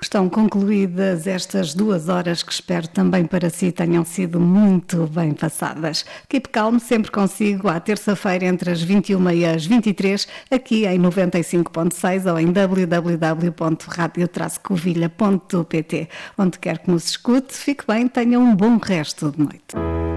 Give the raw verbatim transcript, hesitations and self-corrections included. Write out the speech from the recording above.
Estão concluídas estas duas horas que espero também para si tenham sido muito bem passadas. Keep Calm sempre consigo à terça-feira entre as vinte e uma e as vinte e três, aqui em noventa e cinco ponto seis ou em w w w ponto radio traço covilha ponto p t. Onde quer que nos escute, fique bem, tenha um bom resto de noite.